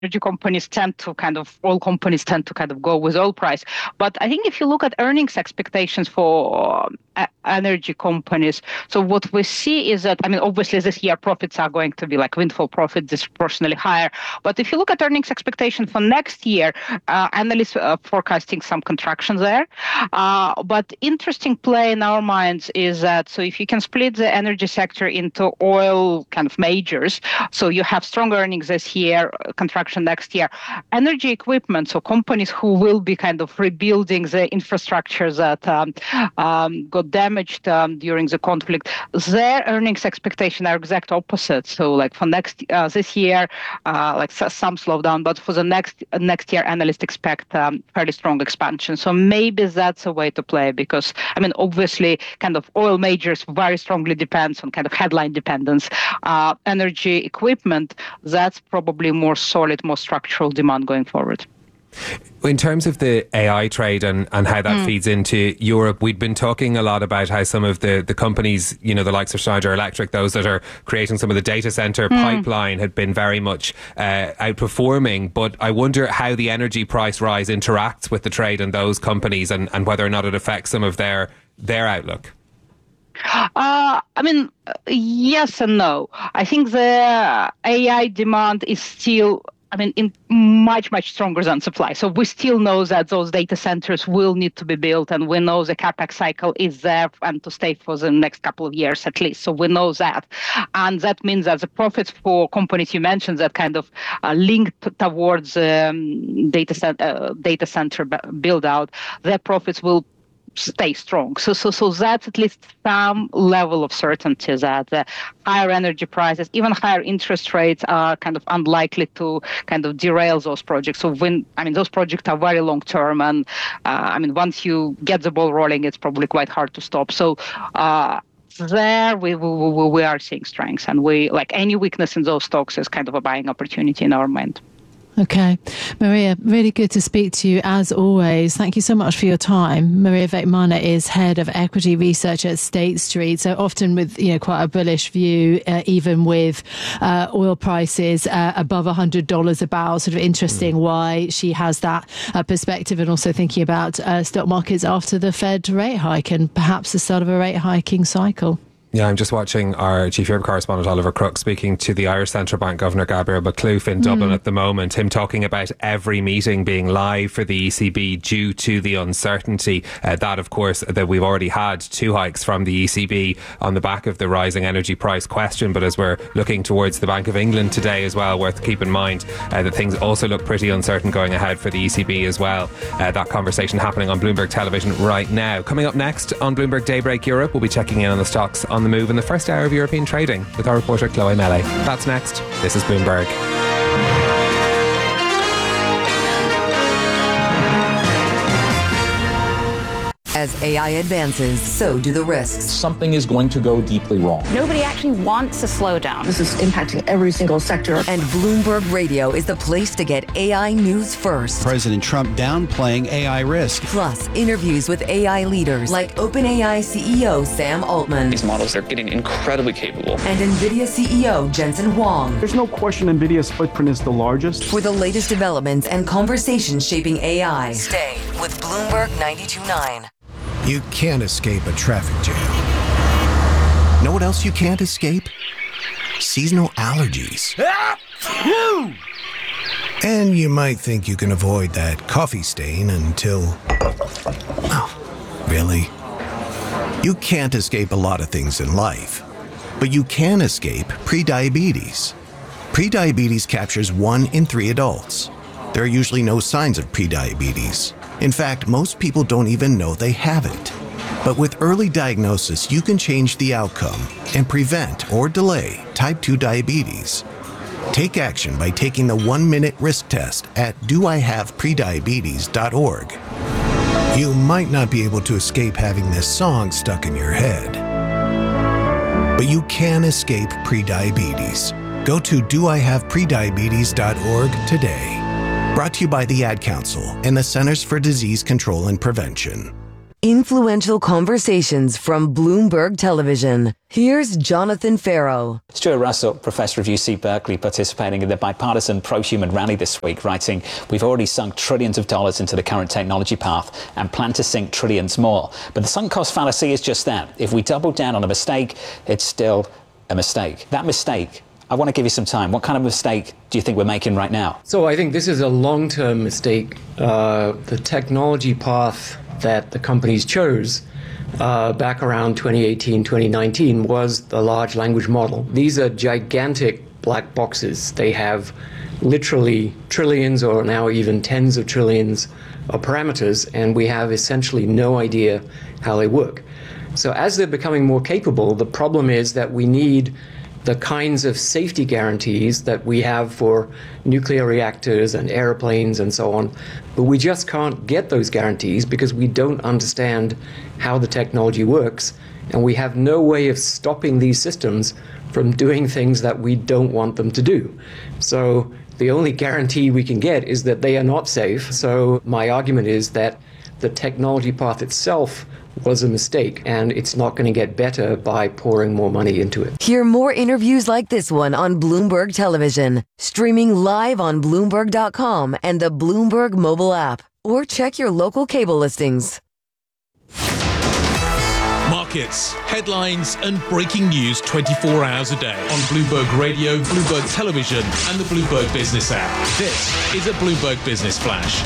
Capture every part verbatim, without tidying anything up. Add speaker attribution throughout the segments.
Speaker 1: energy companies tend to kind of, oil companies tend to kind of go with oil price. But I think if you look at earnings expectations for uh, energy companies, so what we see is that, I mean, obviously this year profits are going to be like windfall profit disproportionately higher. But if you look at earnings expectation for next year, uh, analysts are forecasting some contraction there. Uh, but interesting play in our minds is that, so if you can split the energy sector into oil kind of majors, so you have strong earnings this year, contraction next year. Energy equipment, so companies who will be kind of rebuilding the infrastructure that um, um, got damaged um, during the conflict, their earnings expectation are exact opposite. So like for next uh, this year, uh, like some slowdown, but for the next next year, analysts expect um, fairly strong expansion. So maybe that's a way to play, because I mean, obviously, kind of oil majors very strongly depends on kind of headline dependence. Uh, energy equipment, that's probably more solid, more structural demand going forward.
Speaker 2: In terms of the A I trade and, and how that mm. feeds into Europe, we'd been talking a lot about how some of the, the companies, you know, the likes of Schneider Electric, those that are creating some of the data center mm. pipeline, had been very much uh, outperforming. But I wonder how the energy price rise interacts with the trade and those companies, and, and whether or not it affects some of their their outlook.
Speaker 1: Uh, I mean, yes and no. I think the A I demand is still, I mean, in much, much stronger than supply. So we still know that those data centers will need to be built, and we know the capex cycle is there and to stay for the next couple of years at least. So we know that. And that means that the profits for companies you mentioned that kind of uh, linked towards um, data, cent- uh, data center build out, their profits will stay strong. So, so, so that's at least some level of certainty that the higher energy prices, even higher interest rates, are kind of unlikely to kind of derail those projects. So, when I mean, those projects are very long term, and uh, I mean, once you get the ball rolling, it's probably quite hard to stop. So. Uh, There we, we we are seeing strengths, and we like any weakness in those stocks is kind of a buying opportunity in our mind.
Speaker 3: Okay. Maria, really good to speak to you as always. Thank you so much for your time. Maria Vekmana is head of equity research at State Street. So often with, you know, quite a bullish view, uh, even with uh, oil prices uh, above one hundred dollars a barrel. Sort of interesting mm. why she has that uh, perspective, and also thinking about uh, stock markets after the Fed rate hike and perhaps the start of a rate hiking cycle.
Speaker 2: Yeah, I'm just watching our Chief Europe correspondent Oliver Crook speaking to the Irish Central Bank Governor Gabriel Makhlouf in Dublin mm. at the moment. Him talking about every meeting being live for the E C B due to the uncertainty. Uh, that, of course, that we've already had two hikes from the E C B on the back of the rising energy price question. But as we're looking towards the Bank of England today as well, worth keep in mind uh, that things also look pretty uncertain going ahead for the E C B as well. Uh, that conversation happening on Bloomberg Television right now. Coming up next on Bloomberg Daybreak Europe, we'll be checking in on the stocks on the move in the first hour of European trading with our reporter Chloe Melee. That's next. This is Bloomberg.
Speaker 4: As A I advances, so do the risks.
Speaker 5: Something is going to go deeply wrong.
Speaker 6: Nobody actually wants a slowdown.
Speaker 7: This is impacting every single sector.
Speaker 4: And Bloomberg Radio is the place to get A I news first.
Speaker 8: President Trump downplaying A I risk.
Speaker 4: Plus, interviews with A I leaders like OpenAI C E O Sam Altman.
Speaker 9: These models are getting incredibly capable.
Speaker 4: And NVIDIA C E O Jensen Huang.
Speaker 10: There's no question NVIDIA's footprint is the largest.
Speaker 4: For the latest developments and conversations shaping A I, stay with Bloomberg ninety-two point nine.
Speaker 11: You can't escape a traffic jam. Know what else you can't escape? Seasonal allergies. And you might think you can avoid that coffee stain until... Oh, really? You can't escape a lot of things in life, but you can escape prediabetes. Prediabetes captures one in three adults. There are usually no signs of prediabetes. In fact, most people don't even know they have it. But with early diagnosis, you can change the outcome and prevent or delay type two diabetes. Take action by taking the one-minute risk test at do I have prediabetes dot org. You might not be able to escape having this song stuck in your head, but you can escape prediabetes. Go to do I have prediabetes dot org today. Brought to you by the Ad Council and the Centers for Disease Control and Prevention.
Speaker 4: Influential conversations from Bloomberg Television. Here's Jonathan Farrow.
Speaker 12: Stuart Russell, Professor of U C Berkeley, participating in the bipartisan pro-human rally this week, writing, "We've already sunk trillions of dollars into the current technology path and plan to sink trillions more. But the sunk cost fallacy is just that. If we double down on a mistake, it's still a mistake. That mistake, I want to give you some time. What kind of mistake do you think we're making right now?"
Speaker 13: So I think this is a long-term mistake. Uh, the technology path that the companies chose uh, back around twenty eighteen, twenty nineteen was the large language model. These are gigantic black boxes. They have literally trillions or now even tens of trillions of parameters, and we have essentially no idea how they work. So as they're becoming more capable, the problem is that we need the kinds of safety guarantees that we have for nuclear reactors and airplanes and so on. But we just can't get those guarantees because we don't understand how the technology works, and we have no way of stopping these systems from doing things that we don't want them to do. So the only guarantee we can get is that they are not safe. So my argument is that the technology path itself was a mistake, and it's not going to get better by pouring more money into it.
Speaker 4: Hear more interviews like this one on Bloomberg Television, streaming live on Bloomberg dot com and the Bloomberg mobile app, or check your local cable listings.
Speaker 14: Markets, headlines and breaking news twenty-four hours a day on Bloomberg Radio, Bloomberg Television and the Bloomberg Business app. This is a Bloomberg Business Flash.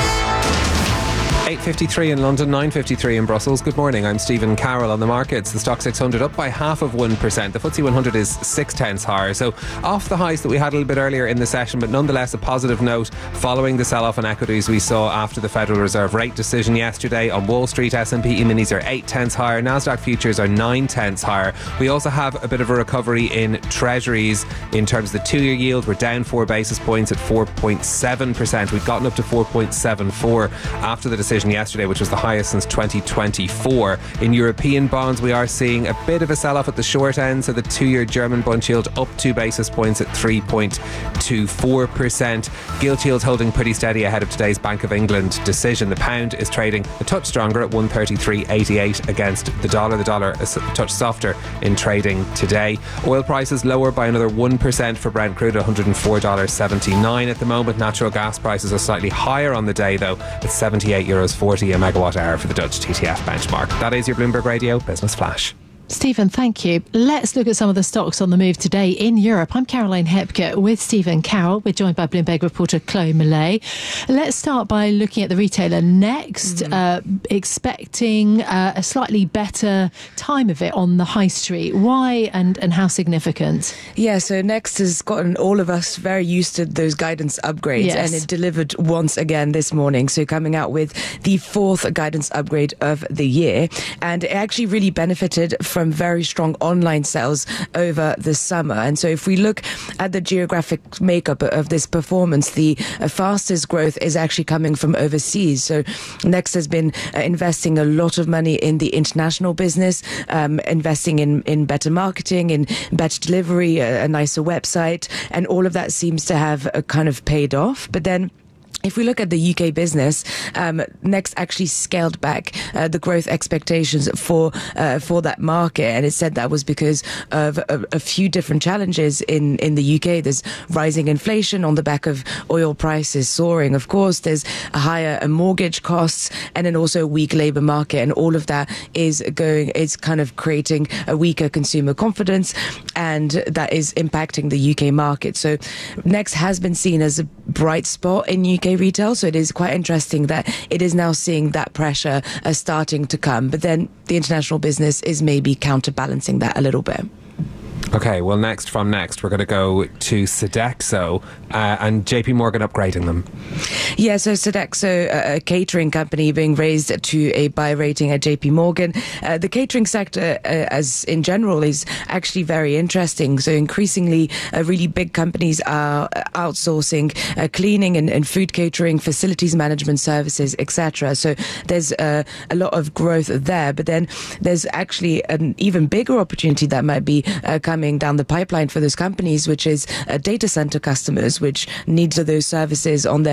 Speaker 2: eight fifty-three in London, nine fifty-three in Brussels. Good morning, I'm Stephen Carroll. On the markets, the Stock six hundred up by half of one percent. The F T S E one hundred is six tenths higher, so off the highs that we had a little bit earlier in the session, but nonetheless a positive note following the sell-off in equities we saw after the Federal Reserve rate decision yesterday. On Wall Street, S and P E-minis are eight tenths higher, Nasdaq futures are nine tenths higher. We also have a bit of a recovery in treasuries in terms of the two-year yield. We're down four basis points at four point seven percent. We'd gotten up to four point seven four after the decision yesterday, which was the highest since twenty twenty-four. In European bonds, we are seeing a bit of a sell-off at the short end, so the two-year German bund yield up two basis points at three point two four percent. Gilt yields holding pretty steady ahead of today's Bank of England decision. The pound is trading a touch stronger at one thirty-three eighty-eight against the dollar. The dollar is a touch softer in trading today. Oil prices lower by another one percent for Brent crude at one hundred four dollars seventy-nine at the moment. Natural gas prices are slightly higher on the day though, at seventy-eight euros forty a megawatt hour for the Dutch T T F benchmark. That is your Bloomberg Radio Business Flash.
Speaker 3: Stephen, thank you. Let's look at some of the stocks on the move today in Europe. I'm Caroline Hepker with Stephen Carroll. We're joined by Bloomberg reporter Chloe Millay. Let's start by looking at the retailer Next, mm. uh, expecting uh, a slightly better time of it on the high street. Why and, and how significant?
Speaker 15: Yeah, so Next has gotten all of us very used to those guidance upgrades, yes. and it delivered once again this morning. So coming out with the fourth guidance upgrade of the year, and it actually really benefited from From very strong online sales over the summer. And so if we look at the geographic makeup of this performance, the uh, fastest growth is actually coming from overseas. So Next has been uh, investing a lot of money in the international business, um, investing in, in better marketing, in better delivery, a, a nicer website, and all of that seems to have uh, kind of paid off. But then if we look at the U K business, um, Next actually scaled back uh, the growth expectations for uh, for that market, and it said that was because of a, a few different challenges in, in the U K. There's rising inflation on the back of oil prices soaring. Of course, there's a higher uh, mortgage costs, and then also a weak labour market, and all of that is going is kind of creating a weaker consumer confidence, and that is impacting the U K market. So Next has been seen as a bright spot in U K retail, so it is quite interesting that it is now seeing that pressure uh, starting to come, but then the international business is maybe counterbalancing that a little bit.
Speaker 2: Okay, well, next from Next, we're going to go to Sodexo uh, and J P Morgan upgrading them. Yeah, so Sodexo, a catering company, being raised to a buy rating at J P Morgan. Uh, the catering sector, uh, as in general, is actually very interesting. So increasingly, uh, really big companies are outsourcing uh, cleaning and, and food catering, facilities management services, et cetera. So there's uh, a lot of growth there. But then there's actually an even bigger opportunity that might be uh, coming down the pipeline for those companies, which is uh, data center customers, which need those services on their massive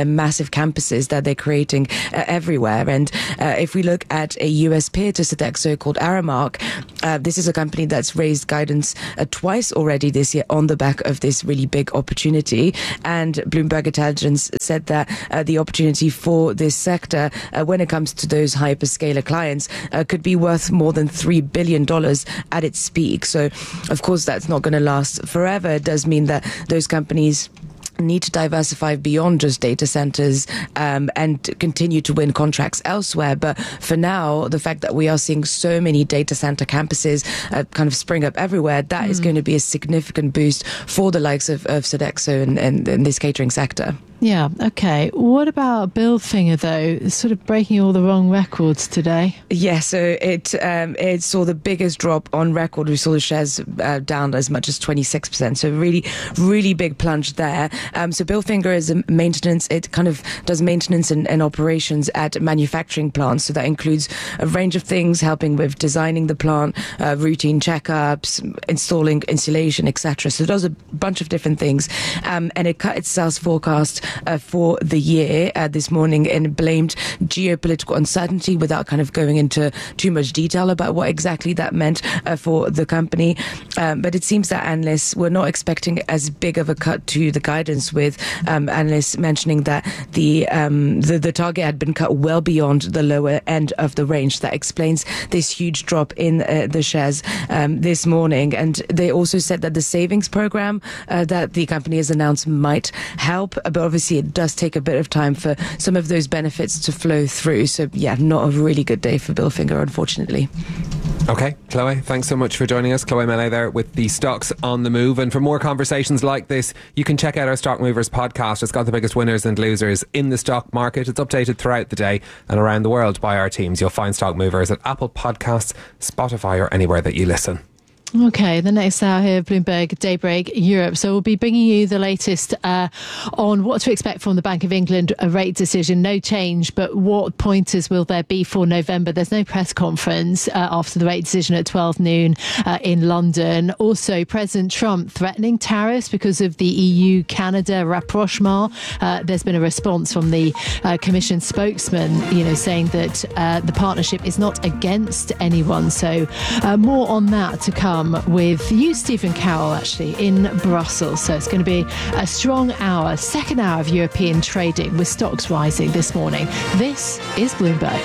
Speaker 15: of campuses that they're creating uh, everywhere. And uh, if we look at a U S peer to Sodexo called Aramark, uh, this is a company that's raised guidance uh, twice already this year on the back of this really big opportunity. And Bloomberg Intelligence said that uh, the opportunity for this sector, uh, when it comes to those hyperscaler clients, uh, could be worth more than three billion dollars at its peak. So, of course, that's not going to last forever. It does mean that those companies need to diversify beyond just data centers um, and continue to win contracts elsewhere. But for now, the fact that we are seeing so many data center campuses uh, kind of spring up everywhere, that mm. is going to be a significant boost for the likes of, of Sodexo and, and, and this catering sector.
Speaker 3: Yeah, okay. What about Bilfinger, though? It's sort of breaking all the wrong records today.
Speaker 15: Yeah, so it um, it saw the biggest drop on record. We saw the shares uh, down as much as twenty-six percent. So really, really big plunge there. Um, so Bilfinger is a maintenance. It kind of does maintenance and, and operations at manufacturing plants. So that includes a range of things, helping with designing the plant, uh, routine checkups, installing insulation, et cetera. So it does a bunch of different things. Um, and it cut its sales forecast Uh, for the year uh, this morning and blamed geopolitical uncertainty without kind of going into too much detail about what exactly that meant uh, for the company. Um, but it seems that analysts were not expecting as big of a cut to the guidance, with um, analysts mentioning that the, um, the the target had been cut well beyond the lower end of the range. That explains this huge drop in uh, the shares um, this morning. And they also said that the savings program uh, that the company has announced might help, but obviously it does take a bit of time for some of those benefits to flow through. So, yeah, not a really good day for Bilfinger, unfortunately.
Speaker 2: Okay, Chloe, thanks so much for joining us. Chloe Melee there with the stocks on the move. And for more conversations like this, you can check out our Stock Movers podcast. It's got the biggest winners and losers in the stock market. It's updated throughout the day and around the world by our teams. You'll find Stock Movers at Apple Podcasts, Spotify, or anywhere that you listen.
Speaker 3: Okay, the next hour here, Bloomberg Daybreak Europe. So we'll be bringing you the latest uh, on what to expect from the Bank of England, a rate decision. No change, but what pointers will there be for November? There's no press conference uh, after the rate decision at twelve noon uh, in London. Also, President Trump threatening tariffs because of the E U-Canada rapprochement. Uh, there's been a response from the uh, Commission spokesman, you know, saying that uh, the partnership is not against anyone. So uh, more on that to come with you, Stephen Carroll, actually, in Brussels. So it's going to be a strong hour, second hour of European trading with stocks rising this morning. This is Bloomberg.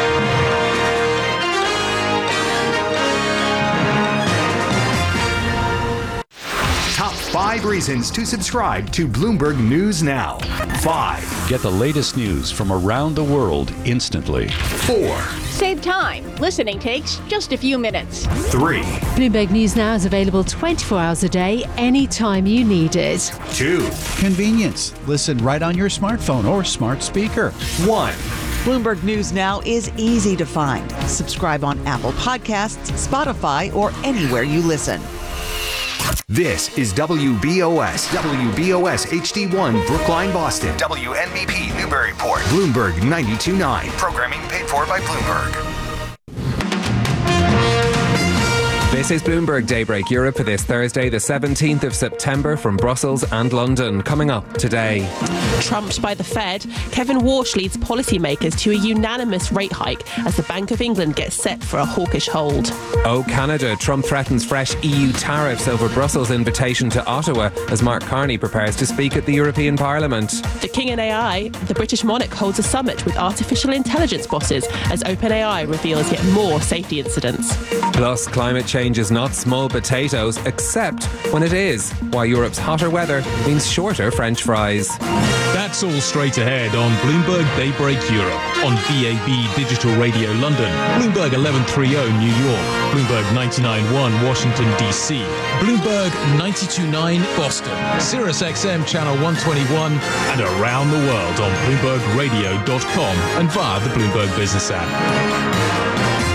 Speaker 16: Top five reasons to subscribe to Bloomberg News Now. Five.
Speaker 17: Get the latest news from around the world instantly.
Speaker 16: Four.
Speaker 18: Save time. Listening takes just a few minutes.
Speaker 16: Three.
Speaker 3: Bloomberg News Now is available twenty-four hours a day, anytime you need it.
Speaker 16: Two.
Speaker 8: Convenience. Listen right on your smartphone or smart speaker.
Speaker 16: One.
Speaker 19: Bloomberg News Now is easy to find. Subscribe on Apple Podcasts, Spotify, or anywhere you listen.
Speaker 16: This is W B O S, W B O S H D one, Brookline, Boston. W N B P, Newburyport. Bloomberg ninety-two point nine. Programming paid for by Bloomberg.
Speaker 2: This is Bloomberg Daybreak Europe for this Thursday, the seventeenth of September, from Brussels and London. Coming up today.
Speaker 20: Trumped by the Fed, Kevin Warsh leads policymakers to a unanimous rate hike as the Bank of England gets set for a hawkish hold.
Speaker 2: Oh, Canada. Trump threatens fresh E U tariffs over Brussels' invitation to Ottawa as Mark Carney prepares to speak at the European Parliament.
Speaker 20: The King and A I, the British monarch holds a summit with artificial intelligence bosses as OpenAI reveals yet more safety incidents.
Speaker 2: Plus, climate change is not small potatoes, except when it is, why Europe's hotter weather means shorter French fries.
Speaker 14: That's all straight ahead on Bloomberg Daybreak Europe, on B A B Digital Radio London, Bloomberg eleven thirty New York, Bloomberg ninety-nine point one Washington D C, Bloomberg ninety-two point nine Boston, Sirius X M Channel one twenty-one, and around the world on Bloomberg Radio dot com and via the Bloomberg Business app.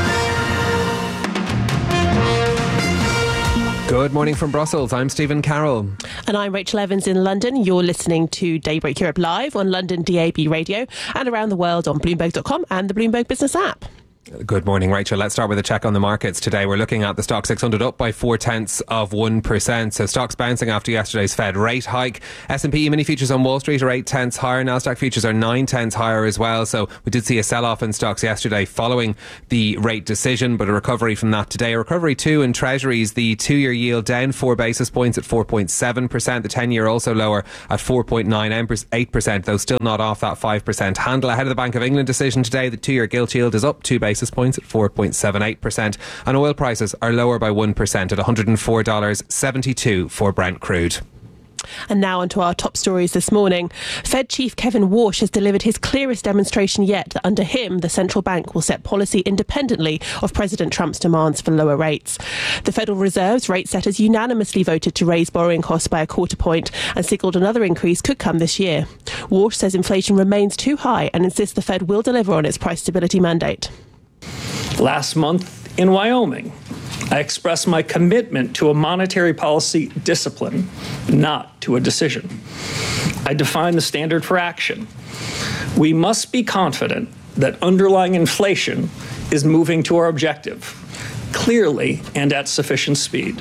Speaker 2: Good morning from Brussels. I'm Stephen Carroll.
Speaker 20: And I'm Rachel Evans in London. You're listening to Daybreak Europe live on London D A B Radio and around the world on Bloomberg dot com and the Bloomberg Business app.
Speaker 2: Good morning, Rachel. Let's start with a check on the markets today. We're looking at the Stock six hundred up by four tenths of one percent. So stocks bouncing after yesterday's Fed rate hike. S and P E-mini futures on Wall Street are eight tenths higher. Nasdaq futures are nine tenths higher as well. So we did see a sell-off in stocks yesterday following the rate decision, but a recovery from that today. A recovery too in treasuries. The two-year yield down four basis points at four point seven percent. The ten-year also lower at four point nine eight percent, though still not off that five percent handle. Ahead of the Bank of England decision today, the two-year gilt yield is up two basis points at four point seven eight percent, and oil prices are lower by one percent at one hundred four dollars seventy-two for Brent crude.
Speaker 20: And now onto our top stories this morning. Fed Chief Kevin Warsh has delivered his clearest demonstration yet that under him, the central bank will set policy independently of President Trump's demands for lower rates. The Federal Reserve's rate setters unanimously voted to raise borrowing costs by a quarter point and signalled another increase could come this year. Warsh says inflation remains too high and insists the Fed will deliver on its price stability mandate.
Speaker 21: Last month in Wyoming, I expressed my commitment to a monetary policy discipline, not to a decision. I defined the standard for action. We must be confident that underlying inflation is moving to our objective, clearly and at sufficient speed.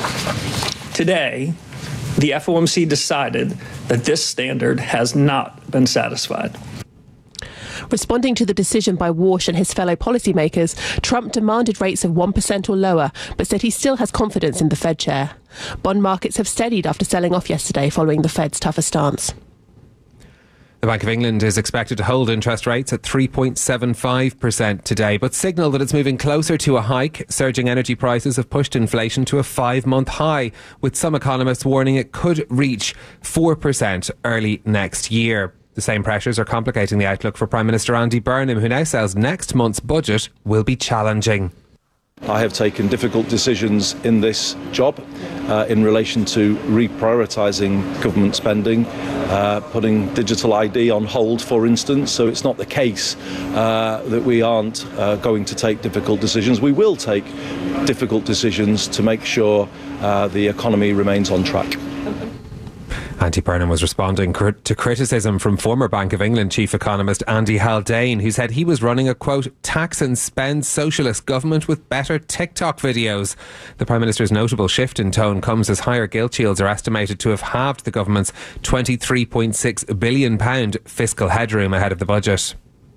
Speaker 21: Today, the F O M C decided that this standard has not been satisfied.
Speaker 20: Responding to the decision by Warsh and his fellow policymakers, Trump demanded rates of one percent or lower, but said he still has confidence in the Fed chair. Bond markets have steadied after selling off yesterday following the Fed's tougher stance.
Speaker 2: The Bank of England is expected to hold interest rates at three point seven five percent today, but signal that it's moving closer to a hike. Surging energy prices have pushed inflation to a five-month high, with some economists warning it could reach four percent early next year. The same pressures are complicating the outlook for Prime Minister Andy Burnham, who now says next month's budget will be challenging.
Speaker 22: I have taken difficult decisions in this job uh, in relation to reprioritising government spending, uh, putting digital I D on hold, for instance. So it's not the case uh, that we aren't uh, going to take difficult decisions. We will take difficult decisions to make sure uh, the economy remains on track.
Speaker 2: Andy Burnham was responding to criticism from former Bank of England chief economist Andy Haldane, who said he was running a, quote, tax and spend socialist government with better TikTok videos. The Prime Minister's notable shift in tone comes as higher gilt yields are estimated to have halved the government's twenty-three point six billion pounds fiscal headroom ahead of the budget.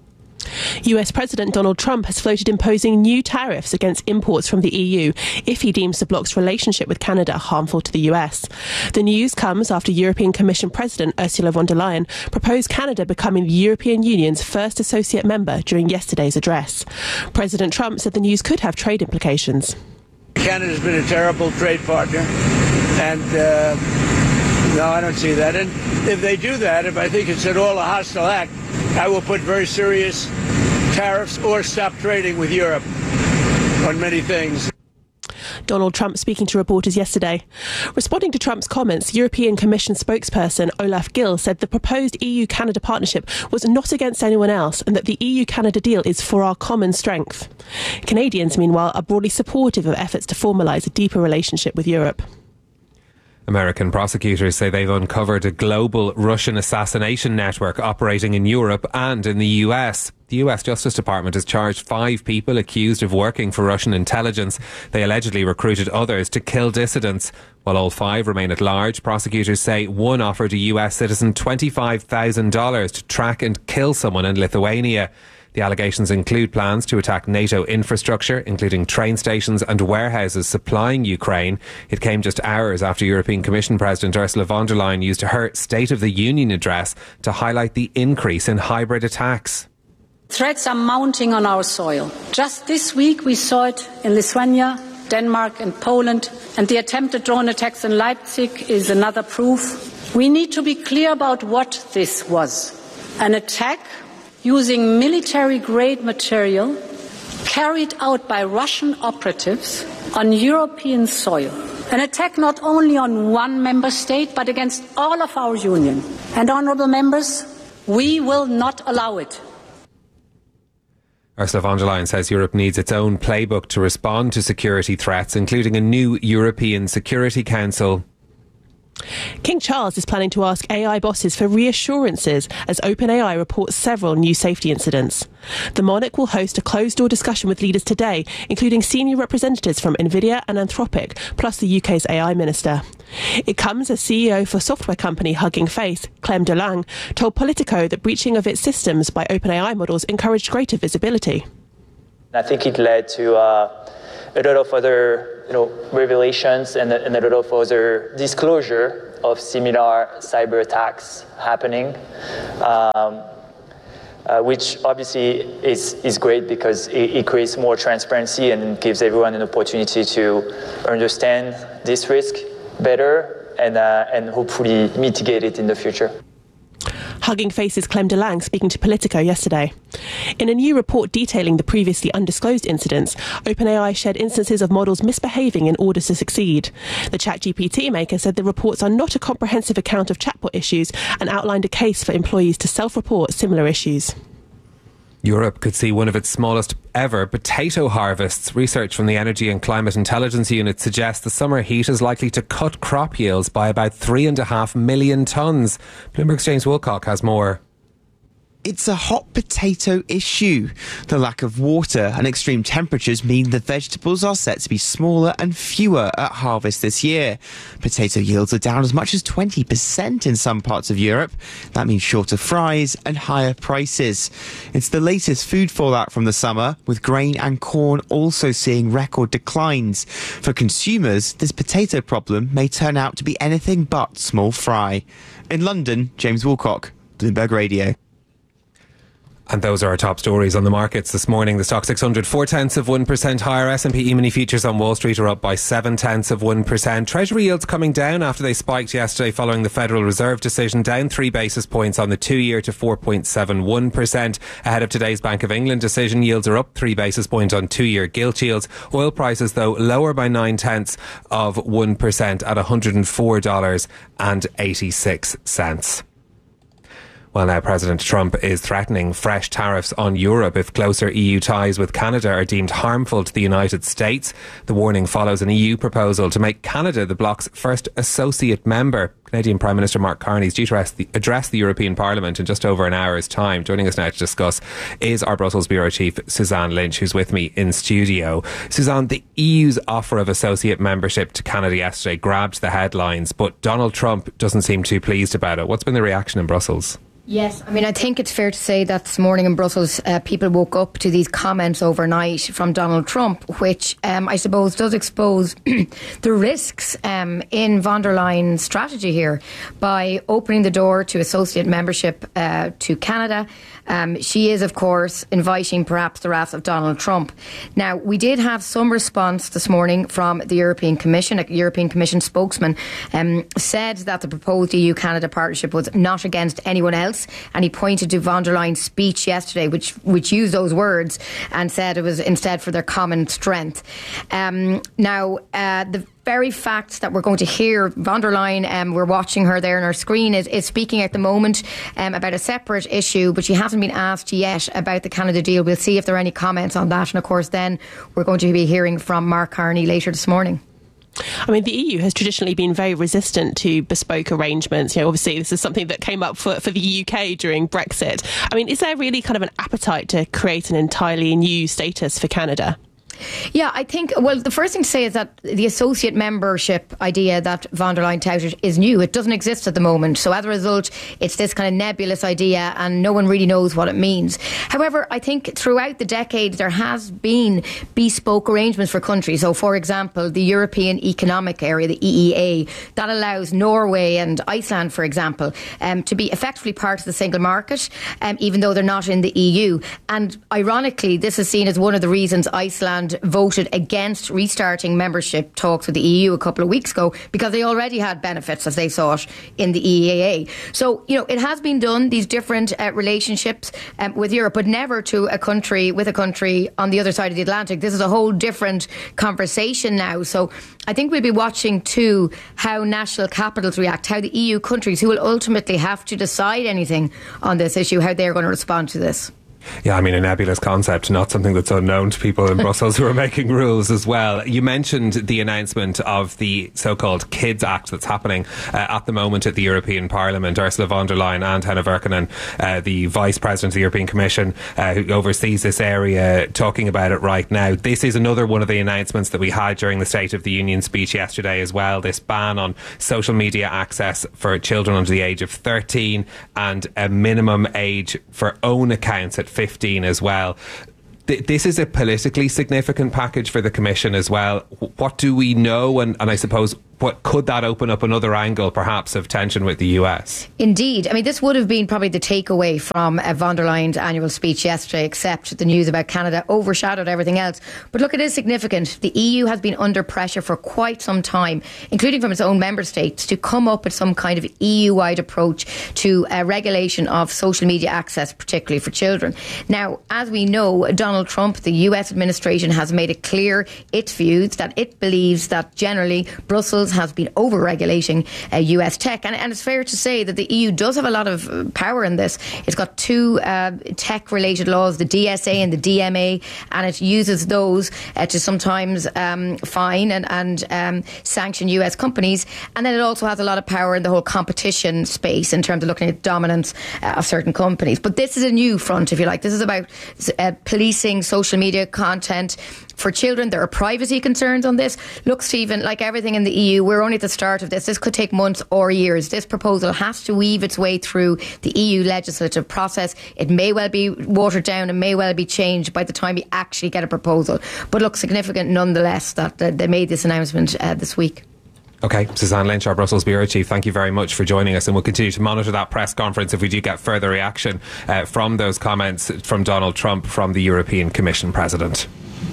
Speaker 20: U S President Donald Trump has floated imposing new tariffs against imports from the E U if he deems the bloc's relationship with Canada harmful to the U S. The news comes after European Commission President Ursula von der Leyen proposed Canada becoming the European Union's first associate member during yesterday's address. President Trump said the news could have trade implications.
Speaker 23: Canada's been a terrible trade partner, and uh, no, I don't see that. And if they do that, if I think it's at all a hostile act, I will put very serious tariffs or stop trading with Europe on many things.
Speaker 20: Donald Trump speaking to reporters yesterday. Responding to Trump's comments, European Commission spokesperson Olaf Gill said the proposed E U-Canada partnership was not against anyone else and that the E U-Canada deal is for our common strength. Canadians, meanwhile, are broadly supportive of efforts to formalise a deeper relationship with Europe.
Speaker 2: American prosecutors say they've uncovered a global Russian assassination network operating in Europe and in the U S. The U S Justice Department has charged five people accused of working for Russian intelligence. They allegedly recruited others to kill dissidents. While all five remain at large, prosecutors say one offered a U S citizen twenty-five thousand dollars to track and kill someone in Lithuania. The allegations include plans to attack NATO infrastructure, including train stations and warehouses supplying Ukraine. It came just hours after European Commission President Ursula von der Leyen used her State of the Union address to highlight the increase in hybrid attacks.
Speaker 24: Threats are mounting on our soil. Just this week we saw it in Lithuania, Denmark and Poland, and the attempted drone attacks in Leipzig is another proof. We need to be clear about what this was. An attack using military-grade material carried out by Russian operatives on European soil. An attack not only on one member state, but against all of our union. And, honourable members, we will not allow it.
Speaker 2: Ursula von der Leyen says Europe needs its own playbook to respond to security threats, including a new European Security Council.
Speaker 20: King Charles is planning to ask A I bosses for reassurances as OpenAI reports several new safety incidents. The monarch will host a closed-door discussion with leaders today, including senior representatives from Nvidia and Anthropic, plus the U K's A I minister. It comes as C E O for software company Hugging Face, Clem DeLange, told Politico that breaching of its systems by OpenAI models encouraged greater visibility.
Speaker 1: I think it led to uh, a lot of other you know, revelations and, and a lot of other disclosure of similar cyber attacks happening, um, uh, which obviously is, is great because it, it creates more transparency and gives everyone an opportunity to understand this risk better and, uh, and hopefully mitigate it in the future.
Speaker 20: Hugging Face's Clem DeLange speaking to Politico yesterday. In a new report detailing the previously undisclosed incidents, OpenAI shared instances of models misbehaving in order to succeed. The ChatGPT maker said the reports are not a comprehensive account of chatbot issues and outlined a case for employees to self-report similar issues.
Speaker 2: Europe could see one of its smallest ever potato harvests. Research from the Energy and Climate Intelligence Unit suggests the summer heat is likely to cut crop yields by about three and a half million tonnes. Bloomberg's James Woolcock has more.
Speaker 5: It's a hot potato issue. The lack of water and extreme temperatures mean the vegetables are set to be smaller and fewer at harvest this year. Potato yields are down as much as twenty percent in some parts of Europe. That means shorter fries and higher prices. It's the latest food fallout from the summer, with grain and corn also seeing record declines. For consumers, this potato problem may turn out to be anything but small fry. In London, James Woolcock, Bloomberg Radio.
Speaker 2: And those are our top stories on the markets this morning. The Stock six hundred, four tenths of one percent higher. S and P E-mini futures on Wall Street are up by seven tenths of one percent. Treasury yields coming down after they spiked yesterday following the Federal Reserve decision, down three basis points on the two-year to four point seven one percent. Ahead of today's Bank of England decision, yields are up three basis points on two-year gilt yields. Oil prices, though, lower by nine tenths of one percent at one hundred four dollars and eighty-six cents. Well, now President Trump is threatening fresh tariffs on Europe if closer E U ties with Canada are deemed harmful to the United States. The warning follows an E U proposal to make Canada the bloc's first associate member. Canadian Prime Minister Mark Carney is due to address the, address the European Parliament in just over an hour's time. Joining us now to discuss is our Brussels Bureau Chief, Suzanne Lynch, who's with me in studio. Suzanne, the E U's offer of associate membership to Canada yesterday grabbed the headlines, but Donald Trump doesn't seem too pleased about it. What's been the reaction in Brussels?
Speaker 6: Yes, I mean, I think it's fair to say that this morning in Brussels, uh, people woke up to these comments overnight from Donald Trump, which um, I suppose does expose the risks um, in von der Leyen's strategy here by opening the door to associate membership uh, to Canada. Um, she is, of course, inviting perhaps the wrath of Donald Trump. Now, we did have some response this morning from the European Commission. A European Commission spokesman um, said that the proposed E U-Canada partnership was not against anyone else, and he pointed to von der Leyen's speech yesterday, which which used those words, and said it was instead for their common strength. Um, now, uh, the very fact that we're going to hear von der Leyen, um, we're watching her there on our screen, is, is speaking at the moment um, about a separate issue, but she hasn't been asked yet about the Canada deal. We'll see if there are any comments on that. And of course, then we're going to be hearing from Mark Carney later this morning.
Speaker 20: I mean, the E U has traditionally been very resistant to bespoke arrangements. You know, obviously, this is something that came up for, for the U K during Brexit. I mean, is there really kind of an appetite to create an entirely new status for Canada?
Speaker 6: Yeah, I think, well, the first thing to say is that the associate membership idea that von der Leyen touted is new. It doesn't exist at the moment. So as a result, it's this kind of nebulous idea and no one really knows what it means. However, I think throughout the decade, there has been bespoke arrangements for countries. So, for example, the European Economic Area, the E E A, that allows Norway and Iceland, for example, um, to be effectively part of the single market, um, even though they're not in the E U. And ironically, this is seen as one of the reasons Iceland voted against restarting membership talks with the E U a couple of weeks ago, because they already had benefits, as they saw it, in the E E A. So, you know, it has been done, these different uh, relationships um, with Europe, but never to a country, with a country on the other side of the Atlantic. This is a whole different conversation now. So I think we'll be watching too how national capitals react, how the E U countries, who will ultimately have to decide anything on this issue, how they're going to respond to this.
Speaker 2: Yeah, I mean, a nebulous concept, not something that's unknown to people in Brussels who are making rules as well. You mentioned the announcement of the so-called Kids Act that's happening uh, at the moment at the European Parliament. Ursula von der Leyen and Henna Virkkunen, uh, the Vice President of the European Commission, uh, who oversees this area, talking about it right now. This is another one of the announcements that we had during the State of the Union speech yesterday as well. This ban on social media access for children under the age of thirteen and a minimum age for own accounts at fifteen as well. Th- this is a politically significant package for the Commission as well. What do we know? And, and I suppose, what could that open up another angle, perhaps, of tension with the U S?
Speaker 6: Indeed. I mean, this would have been probably the takeaway from uh, von der Leyen's annual speech yesterday, except the news about Canada overshadowed everything else. But look, it is significant. The E U has been under pressure for quite some time, including from its own member states, to come up with some kind of E U-wide approach to uh, regulation of social media access, particularly for children. Now, as we know, Donald Trump, the U S administration, has made it clear its views that it believes that generally Brussels has been over-regulating uh, U S tech. And, and it's fair to say that the E U does have a lot of uh, power in this. It's got two uh, tech-related laws, the D S A and the D M A, and it uses those uh, to sometimes um, fine and, and um, sanction U S companies. And then it also has a lot of power in the whole competition space in terms of looking at dominance uh, of certain companies. But this is a new front, if you like. This is about uh, policing social media content for children. There are privacy concerns on this. Look, Stephen, like everything in the E U, we're only at the start of this. This could take months or years. This proposal has to weave its way through the E U legislative process. It may well be watered down and may well be changed by the time we actually get a proposal. But look, significant nonetheless that uh, they made this announcement uh, this week.
Speaker 2: OK, Suzanne Lynch, our Brussels Bureau Chief, thank you very much for joining us, and we'll continue to monitor that press conference if we do get further reaction uh, from those comments from Donald Trump, from the European Commission President.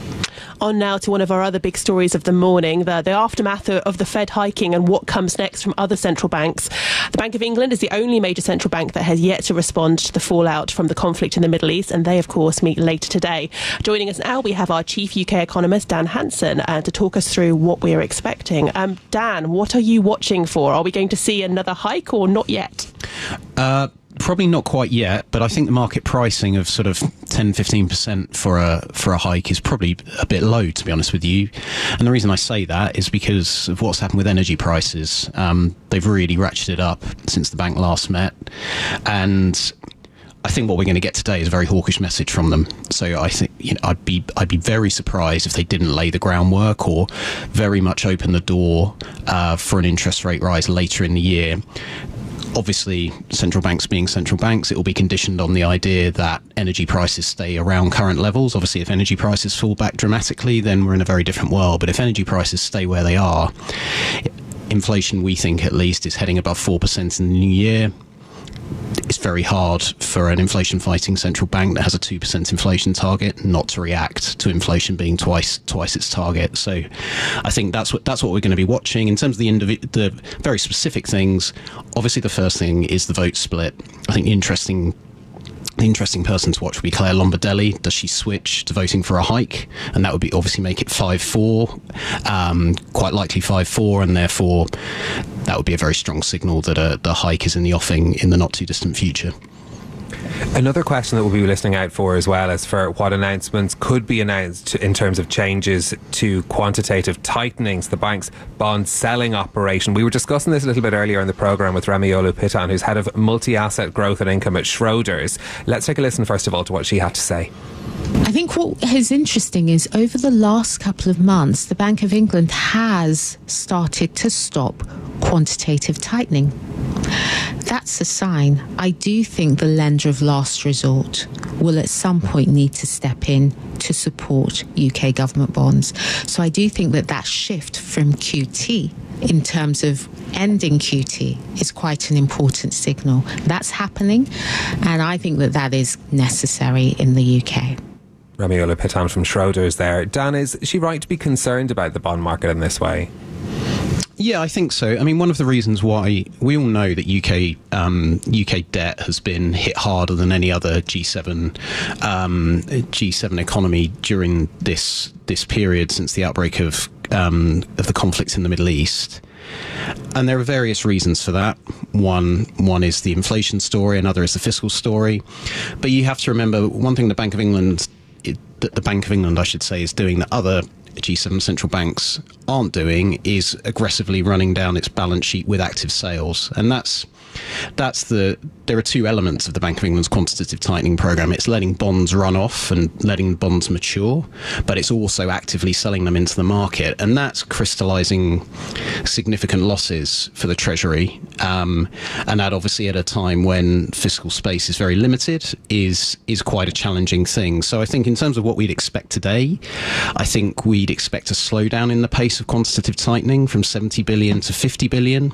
Speaker 20: On now to one of our other big stories of the morning, the, the aftermath of the Fed hiking and what comes next from other central banks. The Bank of England is the only major central bank that has yet to respond to the fallout from the conflict in the Middle East, and they, of course, meet later today. Joining us now, we have our chief U K economist, Dan Hanson, uh, to talk us through what we're expecting. Um, Dan, what are you watching for? Are we going to see another hike or not yet?
Speaker 7: Uh Probably not quite yet, but I think the market pricing of sort of ten, fifteen percent for a for a hike is probably a bit low, to be honest with you. And the reason I say that is because of what's happened with energy prices. Um, they've really ratcheted up since the bank last met. And I think what we're going to get today is a very hawkish message from them. So I think, you know, I'd be I'd be very surprised if they didn't lay the groundwork or very much open the door uh, for an interest rate rise later in the year. Obviously, central banks being central banks, it will be conditioned on the idea that energy prices stay around current levels. Obviously, if energy prices fall back dramatically, then we're in a very different world. But if energy prices stay where they are, inflation, we think at least, is heading above four percent in the new year. It's very hard for an inflation-fighting central bank that has a two percent inflation target not to react to inflation being twice twice its target. So I think that's what that's what we're going to be watching. In terms of the, indiv- the very specific things, obviously the first thing is the vote split. I think the interesting The interesting person to watch would be Claire Lombardelli. Does she switch to voting for a hike? And that would be obviously make it five four, um, quite likely five four, and therefore that would be a very strong signal that a, the hike is in the offing in the not too distant future.
Speaker 2: Another question that we'll be listening out for as well is for what announcements could be announced in terms of changes to quantitative tightening, the bank's bond selling operation. We were discussing this a little bit earlier in the programme with Remi Olu-Pitan, who's head of multi-asset growth and income at Schroders. Let's take a listen first of all to what she had to say.
Speaker 9: I think what is interesting is over the last couple of months, the Bank of England has started to stop quantitative tightening. That's a sign. I do think the lender of last resort will at some point need to step in to support U K government bonds. So I do think that that shift from Q T in terms of ending Q T is quite an important signal. That's happening, and I think that that is necessary in the U K.
Speaker 2: Remi Olu-Pitan from Schroders there. Dan, is she right to be concerned about the bond market in this way?
Speaker 7: Yeah, I think so. I mean, one of the reasons why we all know that U K um, U K debt has been hit harder than any other G seven um, G seven economy during this this period since the outbreak of um, of the conflict in the Middle East And there are various reasons for that. One one is the inflation story, another is the fiscal story. But you have to remember one thing the Bank of England, it, that the Bank of England, I should say, is doing that other G seven central banks aren't doing is aggressively running down its balance sheet with active sales. And that's that's the there are two elements of the Bank of England's quantitative tightening program. It's letting bonds run off and letting bonds mature, but it's also actively selling them into the market, and that's crystallizing significant losses for the Treasury. Um, and that obviously at a time when fiscal space is very limited is is quite a challenging thing. So I think in terms of what we'd expect today, I think we'd expect a slowdown in the pace of quantitative tightening from seventy billion to fifty billion.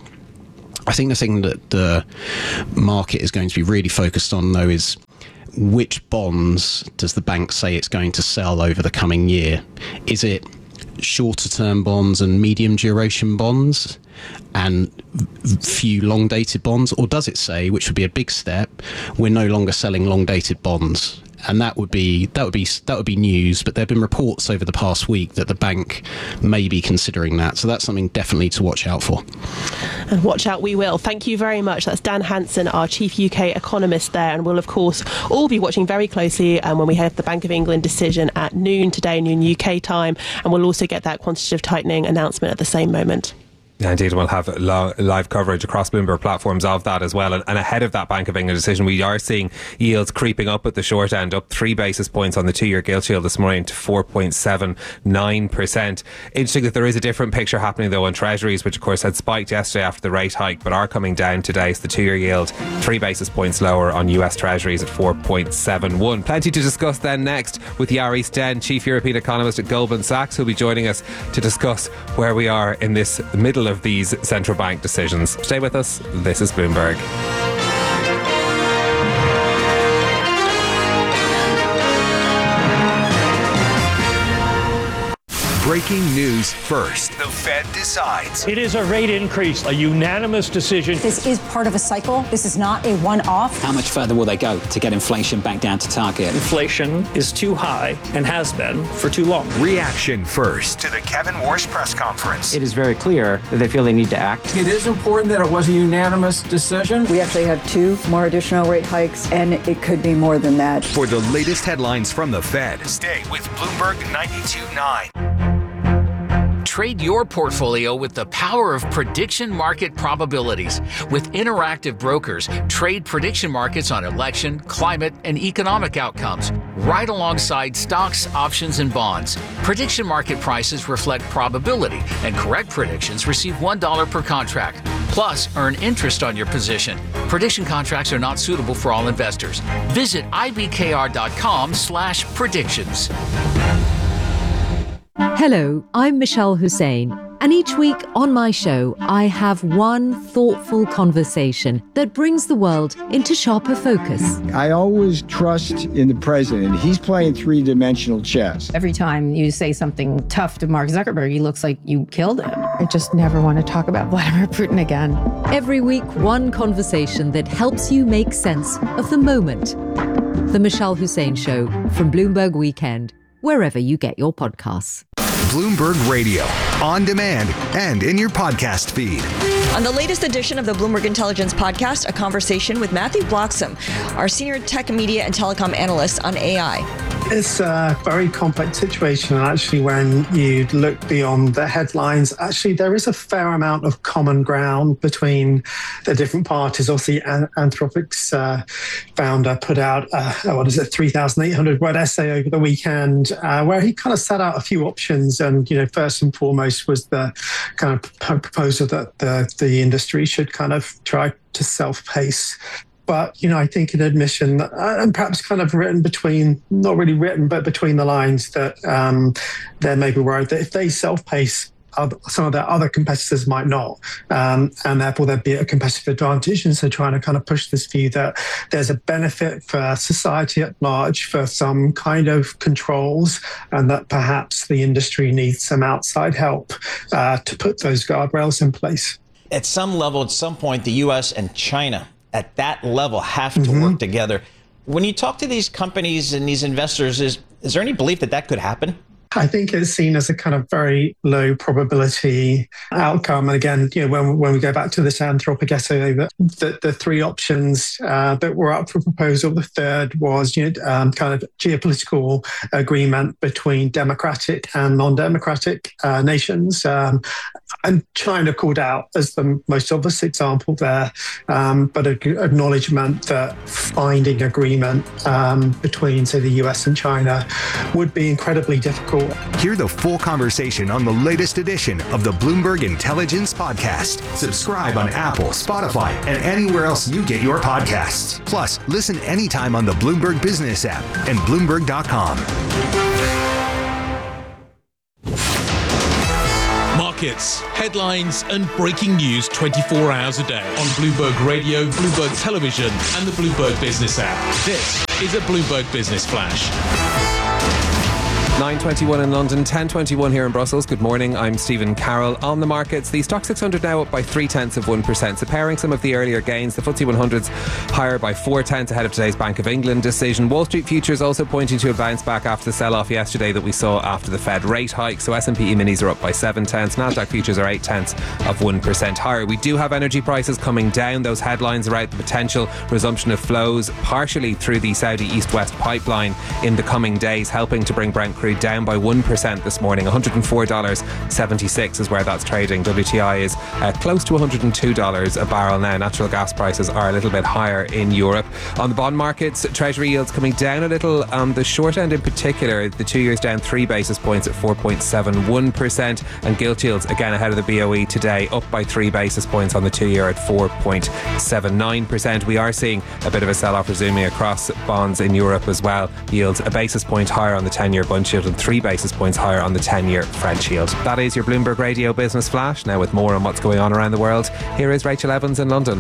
Speaker 7: I think the thing that the market is going to be really focused on, though, is which bonds does the bank say it's going to sell over the coming year? Is it shorter term bonds and medium duration bonds and few long dated bonds? Or does it say, which would be a big step, we're no longer selling long dated bonds? And that would be that would be that would be news. But there have been reports over the past week that the bank may be considering that. So that's something definitely to watch out for.
Speaker 20: And watch out we will. Thank you very much. That's Dan Hanson, our chief U K economist there. And we'll, of course, all be watching very closely um, when we have the Bank of England decision at noon today, noon U K time. And we'll also get that quantitative tightening announcement at the same moment.
Speaker 2: Yeah, indeed, we'll have lo- live coverage across Bloomberg platforms of that as well. And, and ahead of that Bank of England decision, we are seeing yields creeping up at the short end, up three basis points on the two-year gilt yield this morning to four point seven nine percent. Interesting that there is a different picture happening, though, on Treasuries, which, of course, had spiked yesterday after the rate hike, but are coming down today. So the two-year yield, three basis points lower on U S Treasuries at four point seven one. Plenty to discuss then next with Yari Sten, Chief European Economist at Goldman Sachs, who'll be joining us to discuss where we are in this middle of these central bank decisions. Stay with us. This is Bloomberg.
Speaker 16: Breaking news first. The Fed decides.
Speaker 10: It is a rate increase, a unanimous decision.
Speaker 11: This is part of a cycle. This is not a one-off.
Speaker 12: How much further will they go to get inflation back down to target?
Speaker 21: Inflation is too high and has been for too long.
Speaker 16: Reaction first to the Kevin Warsh press conference.
Speaker 13: It is very clear that they feel they need to act.
Speaker 25: It is important that it was a unanimous decision.
Speaker 26: We actually have two more additional rate hikes, and it could be more than that.
Speaker 16: For the latest headlines from the Fed, stay with Bloomberg ninety-two point nine.
Speaker 27: Trade your portfolio with the power of prediction market probabilities. With Interactive Brokers, trade prediction markets on election, climate, and economic outcomes, right alongside stocks, options, and bonds. Prediction market prices reflect probability, and correct predictions receive one dollar per contract. Plus, earn interest on your position. Prediction contracts are not suitable for all investors. Visit ibkr.com slash predictions.
Speaker 28: Hello, I'm Michelle Hussein, and each week on my show, I have one thoughtful conversation that brings the world into sharper focus.
Speaker 29: I always trust in the president. He's playing three-dimensional chess.
Speaker 30: Every time you say something tough to Mark Zuckerberg, he looks like you killed him. I just never want to talk about Vladimir Putin again.
Speaker 28: Every week, one conversation that helps you make sense of the moment. The Michelle Hussein Show from Bloomberg Weekend, wherever you get your podcasts.
Speaker 16: Bloomberg Radio, on demand and in your podcast feed.
Speaker 31: On the latest edition of the Bloomberg Intelligence Podcast, a conversation with Matthew Bloxham, our senior tech, media, and telecom analyst on A I.
Speaker 32: It's a very complex situation, and actually when you look beyond the headlines, actually there is a fair amount of common ground between the different parties. Obviously, Anthropic's uh, founder put out, uh, what is it, three thousand eight hundred word essay over the weekend, uh, where he kind of set out a few options. And, you know, first and foremost was the kind of proposal that the, the industry should kind of try to self-pace. But, you know, I think an admission, that, and perhaps kind of written between, not really written, but between the lines, that um, they're maybe worried that if they self-pace, other, some of their other competitors might not. Um, and therefore, there'd be a competitive advantage. And so trying to kind of push this view that there's a benefit for society at large for some kind of controls, and that perhaps the industry needs some outside help uh, to put those guardrails in place.
Speaker 33: At some level, at some point, the U S and China at that level have to
Speaker 32: Mm-hmm.
Speaker 33: work together. When you talk to these companies and these investors, is is there any belief that that could happen?
Speaker 32: I think it's seen as a kind of very low probability outcome. And again, you know, when, when we go back to this Anthropic essay, the, the, the three options uh, that were up for proposal, the third was, you know, um, kind of geopolitical agreement between democratic and non-democratic uh, nations. Um, and China called out as the most obvious example there, um, but an acknowledgement that finding agreement um, between, say, the U S and China would be incredibly difficult.
Speaker 16: Hear the full conversation on the latest edition of the Bloomberg Intelligence Podcast. Subscribe on Apple, Spotify, and anywhere else you get your podcasts. Plus, listen anytime on the Bloomberg Business app and Bloomberg dot com.
Speaker 1: Markets, headlines, and breaking news twenty-four hours a day on Bloomberg Radio, Bloomberg Television, and the Bloomberg Business app. This is a Bloomberg Business Flash.
Speaker 2: nine twenty-one in London, ten twenty-one here in Brussels. Good morning, I'm Stephen Carroll. On the markets, the Stock six hundred now up by three tenths of one percent, so pairing some of the earlier gains. The F T S E one hundred's higher by four tenths ahead of today's Bank of England decision. Wall Street futures also pointing to a bounce back after the sell-off yesterday that we saw after the Fed rate hike. So S and P E-minis are up by seven tenths. Nasdaq futures are eight tenths of one percent higher. We do have energy prices coming down. Those headlines are out the potential resumption of flows partially through the Saudi East-West pipeline in the coming days, helping to bring Brent crude down by one percent this morning. one hundred four dollars seventy-six is where that's trading. W T I is uh, close to one hundred two dollars a barrel now. Natural gas prices are a little bit higher in Europe. On the bond markets, Treasury yields coming down a little. On the short end in particular, the two years down three basis points at four point seven one percent, and gilt yields again ahead of the B O E today, up by three basis points on the two year at four point seven nine percent. We are seeing a bit of a sell-off resuming across bonds in Europe as well. Yields a basis point higher on the ten year bund yield and three basis points higher on the ten year French yield. That is your Bloomberg Radio Business Flash. Now with more on what's going on around the world, here is Rachel Evans in London.